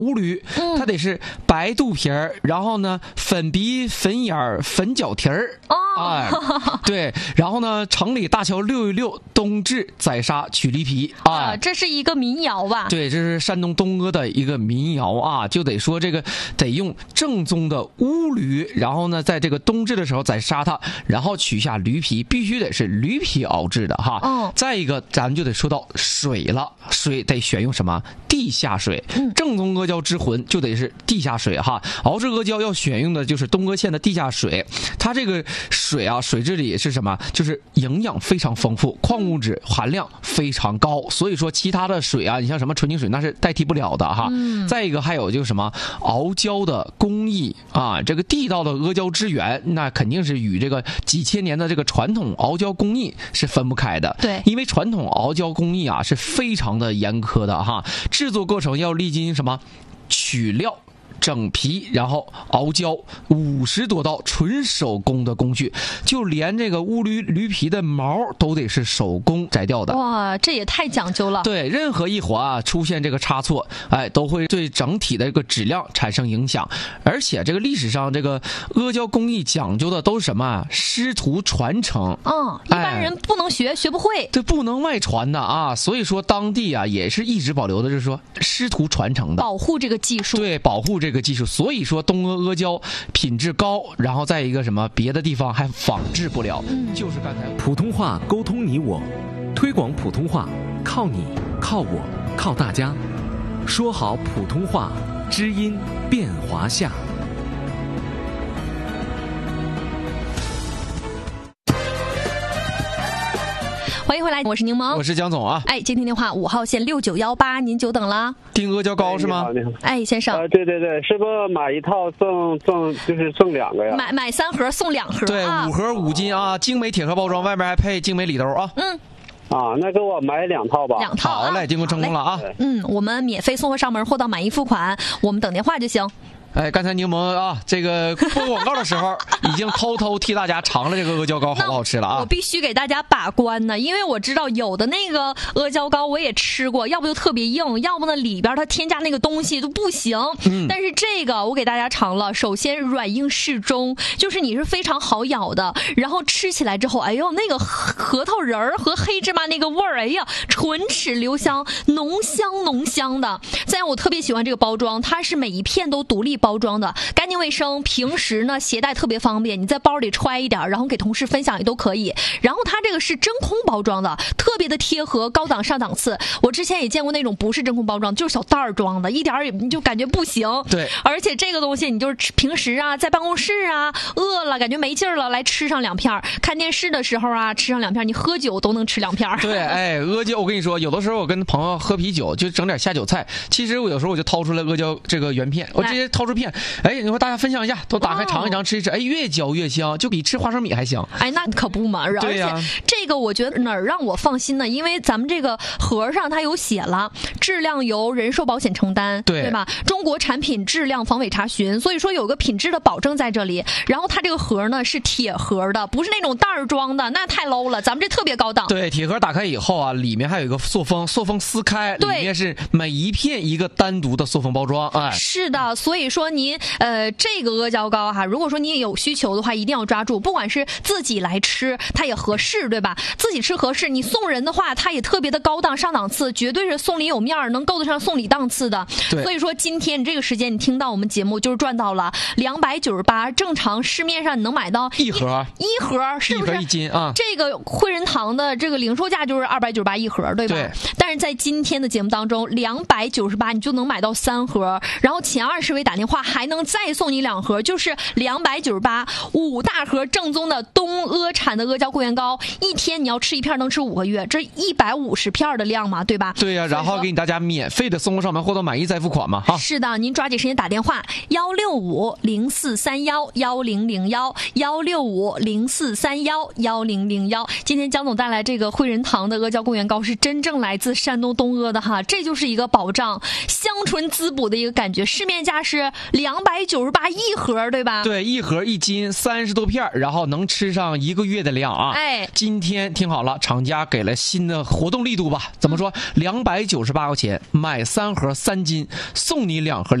乌驴，它得是白肚皮儿，然后呢粉鼻粉眼儿粉脚蹄儿。哎，对，然后呢，城里大桥溜一溜，冬至宰杀取驴皮。哎， 这是一个民谣吧？ 对，这是山东东阿的一个民谣啊，就得说这个得用正宗的乌驴，然后呢，在这个冬至的时候宰杀它，然后取下驴皮，必须得是驴皮熬制的哈。再一个，咱们就得说到水了，水得选用什么？地下水。正宗阿胶之魂就得是地下水哈。熬制阿胶要选用的就是东阿县的地下水，它这个水啊，水质里是什么？就是营养非常丰富，矿物质含量非常高，所以说其他的水啊，你像什么纯净水那是代替不了的哈。再一个还有就是什么熬胶的工艺啊，这个地道的阿胶之源，那肯定是与这个几千年的这个传统熬胶工艺是分不开的。 对， 因为传统熬胶工艺啊是非常的严苛的哈，制作过程要历经什么取料、整皮，然后熬胶50多道纯手工的工序，就连这个乌驴皮的毛都得是手工摘掉的。 哇，这也太讲究了。 对，任何一环啊出现这个差错，哎，都会对整体的这个质量产生影响。而且这个历史上这个阿胶工艺讲究的都是什么啊？师徒传承。 一般人不能学，学不会。 对，不能外传的啊。所以说当地啊也是一直保留的，就是说师徒传承的， 保护这个技术。 对，保护这个技术。所以说东阿阿胶品质高，然后再一个什么别的地方还仿制不了。就是刚才普通话沟通你我，推广普通话靠你靠我靠大家，说好普通话，知音变华夏。 欢迎回来，我是柠檬， 我是江总啊。 哎，接听电话5号线6918，您久等了。 订阿胶糕是吗？ 哎，先生。 对对对，是不是买一套就是送2个呀？ 买3盒送2盒。 对，5盒5斤啊，精美铁盒包装，外面还配精美礼兜啊。 那给我买2套吧。 2套。 好嘞，进攻成功了啊。 我们免费送货上门，货到满意付款，我们等电话就行。 哎，刚才柠檬啊，这个播广告的时候，已经偷偷替大家尝了这个阿胶糕好不好吃了啊！ 我必须给大家把关呢，因为我知道有的那个阿胶糕我也吃过，要不就特别硬，要不呢里边它添加那个东西都不行。但是这个我给大家尝了，首先软硬适中，就是你是非常好咬的，然后吃起来之后，哎呦，那个核桃仁儿和黑芝麻那个味儿，哎呀，唇齿留香，浓香的。再有我特别喜欢这个包装，它是每一片都独立包装的，干净卫生，平时呢携带特别方便，你在包里揣一点，然后给同事分享也都可以。然后它这个是真空包装的，特别的贴合，高档上档次。我之前也见过那种不是真空包装，就是小袋儿装的，一点也就感觉不行。 对， 而且这个东西你就是平时啊，在办公室啊，饿了感觉没劲儿了，来吃上2片，看电视的时候啊吃上2片，你喝酒都能吃2片。 对，哎，阿胶，我跟你说，有的时候我跟朋友喝啤酒，就整点下酒菜。其实我有时候我就掏出来阿胶这个原片，我直接掏出片，哎，你说大家分享一下，都打开尝一尝，吃一吃，哎，越嚼越香，就比吃花生米还香。 哎，那可不嘛。而且这个我觉得哪儿让我放心呢？因为咱们这个盒上它有写了，质量由人寿保险承担，对吧？中国产品质量防伪查询，所以说有个品质的保证在这里。然后它这个盒呢是铁盒的，不是那种袋儿装的，那太 low 了。咱们这特别高档。 对，铁盒打开以后啊，里面还有一个塑封，塑封撕开，里面是每一片一个单独的塑封包装。哎， 是的，所以说您这个阿胶糕哈，如果说你也有需求的话，一定要抓住，不管是自己来吃，它也合适，对吧？自己吃合适，你送人的话，它也特别的高档上档次，绝对是送礼有面儿，能够得上送礼档次的。所以说今天你这个时间你听到我们节目就是赚到了298，正常市面上你能买到一盒是不是？1盒1斤啊。这个汇仁堂的这个零售价就是298一盒，对吧？对。但是在今天的节目当中，298你就能买到3盒，然后前20位打电话还能再送你2盒，就是298，5大盒正宗的东阿产的阿胶桂圆糕，一天你要吃1片能吃5个月，这150片的量嘛，对吧？ 对呀，然后给你大家免费的送货上门，货到满意再付款嘛，哈。 是的，您抓紧时间打电话16504311001，16504311001。今天江总带来这个汇仁堂的阿胶桂圆糕是真正来自山东东阿的哈，这就是一个保障香醇滋补的一个感觉，市面价是 298一盒，对吧？ 对，一盒1斤30多片，然后能吃上1个月的量啊！ 哎， 今天听好了，厂家给了新的活动力度吧？怎么说？298块钱买3盒3斤，送你2盒。